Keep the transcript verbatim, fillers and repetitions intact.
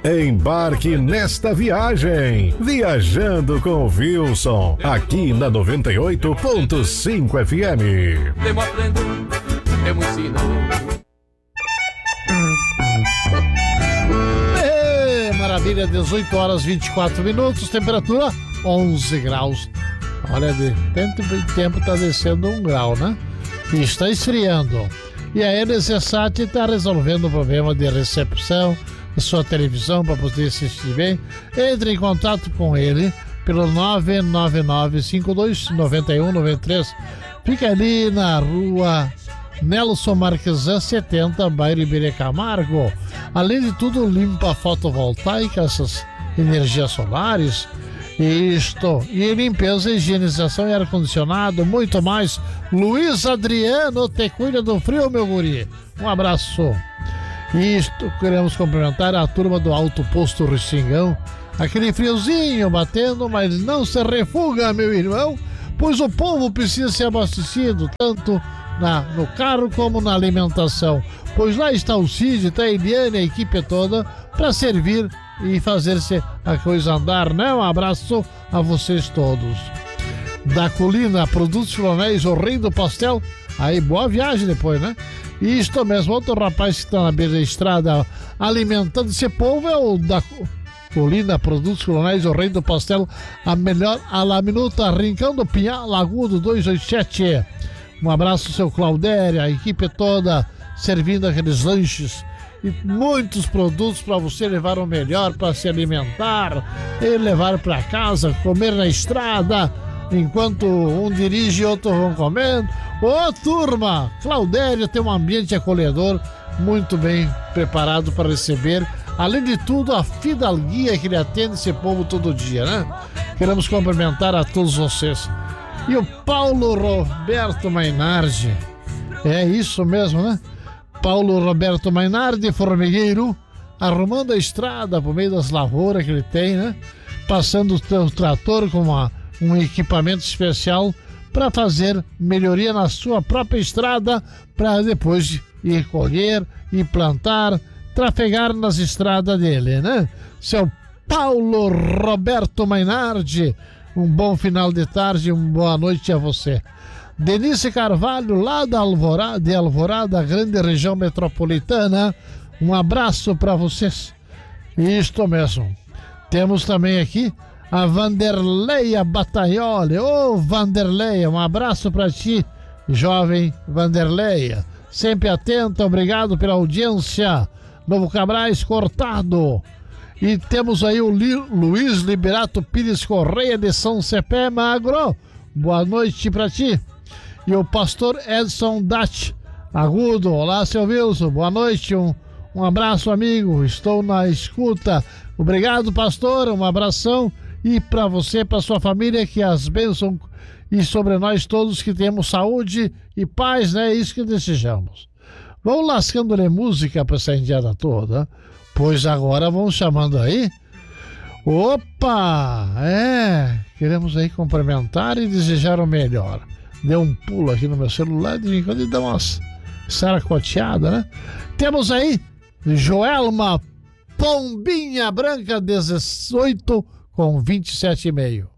Embarque nesta viagem, viajando com o Wilson, aqui na noventa e oito ponto cinco F M. Demo aprendo, demo ensino. Ei, maravilha, dezoito horas e vinte e quatro minutos, temperatura onze graus. Olha, de tempo em tempo tá descendo um grau, né? E está esfriando. E a N C Sat está resolvendo o problema de recepção da sua televisão para poder assistir bem. Entre em contato com ele pelo nove nove nove cinco dois nove um nove três. Fica ali na rua Nelson Marquesan setenta, bairro Iberê Camargo. Além de tudo, limpa fotovoltaica, essas energias solares. Isto, e limpeza, higienização e ar-condicionado, muito mais. Luiz Adriano, te cuida do frio, meu guri. Um abraço. Isto, queremos cumprimentar a turma do Alto Posto Rixingão. Aquele friozinho batendo, mas não se refuga, meu irmão, pois o povo precisa ser abastecido, tanto na, no carro como na alimentação. Pois lá está o Cid, está a Eliane, a equipe toda, para servir e fazer-se a coisa andar, né? Um abraço a vocês todos. Da Colina, Produtos Flonéis, o Rei do Pastel. Aí, boa viagem depois, né? Isto mesmo, outro rapaz que está na beira da estrada alimentando esse povo é o da Colina, Produtos Flonéis, o Rei do Pastel, a melhor a la minuta, Rincão do Pinhal, Lagudo dois oito sete. Um abraço, seu Claudéria, a equipe toda servindo aqueles lanches e muitos produtos para você levar o melhor para se alimentar e levar para casa, comer na estrada, enquanto um dirige e outro vão comendo. Ô turma, Claudéria tem um ambiente acolhedor muito bem preparado para receber, além de tudo a fidalguia que ele atende esse povo todo dia, né? Queremos cumprimentar a todos vocês. E o Paulo Roberto Mainardi, é isso mesmo, né? Paulo Roberto Mainardi, formigueiro, arrumando a estrada por meio das lavouras que ele tem, né? Passando o seu trator com uma, um equipamento especial para fazer melhoria na sua própria estrada, para depois ir colher e plantar, trafegar nas estradas dele, né? Seu Paulo Roberto Mainardi, um bom final de tarde, uma boa noite a você. Denise Carvalho, lá da Alvorada, de Alvorada, grande região metropolitana, um abraço para vocês. Isto mesmo. Temos também aqui a Vanderleia Bataglioli. Ô, oh, Vanderleia, um abraço para ti, jovem Vanderleia. Sempre atenta, obrigado pela audiência. Novo Cabrais Cortado. E temos aí o Li, Luiz Liberato Pires Correia de São Cepé Magro. Boa noite para ti. E o pastor Edson Dach Agudo. Olá, seu Wilson, boa noite, um, um abraço, amigo, estou na escuta. Obrigado, pastor, um abração. E para você, para sua família, que as bênçãos e sobre nós todos que temos saúde e paz, né? É isso que desejamos. Vamos lascando-lhe música para essa indiada toda, pois agora vamos chamando aí. Opa! É, queremos aí cumprimentar e desejar o melhor. Deu um pulo aqui no meu celular, de vez em quando ele dá umas saracoteadas, né? Temos aí Joelma Pombinha Branca, dezoito com vinte e sete e meio.